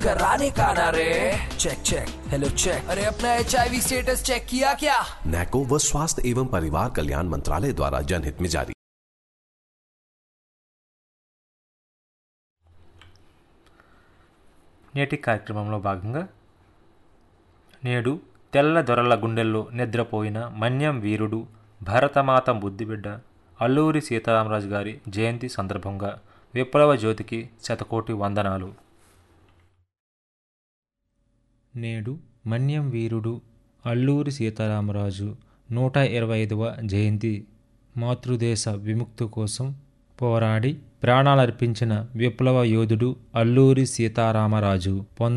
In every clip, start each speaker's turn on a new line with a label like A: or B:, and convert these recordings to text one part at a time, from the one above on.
A: कराने का ना रे। चेक चेक हेलो चेक, अरे अपना HIV स्टेटस चेक किया क्या?
B: नैको व स्वास्थ्य एवं परिवार कल्याण मंत्रालय द्वारा जनहित में जारी।
C: నేటి కార్యక్రమంలో భాగంగా నేడు తెల్ల దొరల గుండెల్లో నిద్రపోయిన మన్యం వీరుడు భరతమాత బుద్ధిబిడ్డ అల్లూరి సీతారామరాజు గారి జయంతి సందర్భంగా విప్లవ జ్యోతికి శతకోటి వందనాలు. నేడు మన్యం వీరుడు అల్లూరి సీతారామరాజు 125వ జయంతి. మాతృదేశ విముక్తి కోసం పోరాడి ప్రాణాలర్పించిన విప్లవ యోధుడు అల్లూరి సీతారామరాజు.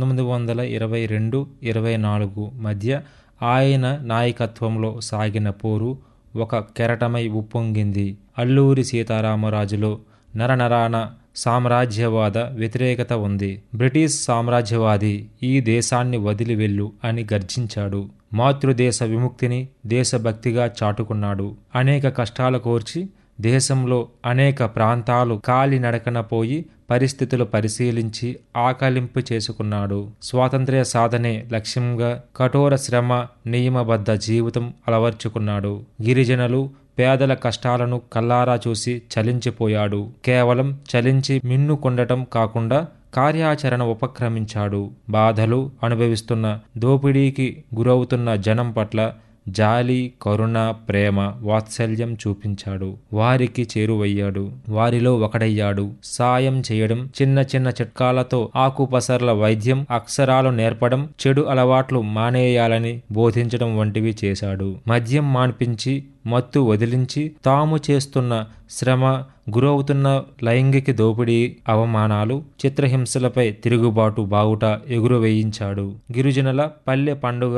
C: 1922-24 మధ్య ఆయన నాయకత్వంలో సాగిన పోరు ఒక కెరటమై ఉప్పొంగింది. అల్లూరి సీతారామరాజులో నరనరాన సామ్రాజ్యవాద వ్యతిరేకత ఉంది. బ్రిటిష్ సామ్రాజ్యవాది ఈ దేశాన్ని వదిలి వెళ్ళు అని గర్జించాడు. మాతృదేశ విముక్తిని దేశభక్తిగా చాటుకున్నాడు. అనేక కష్టాలు కోర్చి దేశంలో అనేక ప్రాంతాలు కాలినడకన పోయి పరిస్థితులు పరిశీలించి ఆకలింపు చేసుకున్నాడు. స్వాతంత్ర్య సాధనే లక్ష్యంగా కఠోర శ్రమ నియమబద్ధ జీవితం అలవర్చుకున్నాడు. గిరిజనులు పేదల కష్టాలను కల్లారా చూసి చలించిపోయాడు. కేవలం చలించి మిన్నుకొండటం కాకుండా కార్యాచరణ ఉపక్రమించాడు. బాధలు అనుభవిస్తున్న దోపిడీకి గురవుతున్న జనం పట్ల జాలి, కరుణ, ప్రేమ, వాత్సల్యం చూపించాడు. వారికి చేరువయ్యాడు. వారిలో ఒకడయ్యాడు. సాయం చేయడం, చిన్న చిన్న చిట్కాలతో ఆకుపసర్ల వైద్యం, అక్షరాలు నేర్పడం, చెడు అలవాట్లు మానేయాలని బోధించడం వంటివి చేశాడు. మద్యం మాన్పించి మత్తు వదిలించి తాము చేస్తున్న శ్రమ, గురవుతున్న లైంగిక దోపిడీ, అవమానాలు, చిత్రహింసలపై తిరుగుబాటు బావుట ఎగురవేయించాడు. గిరిజనుల పల్లె పండుగ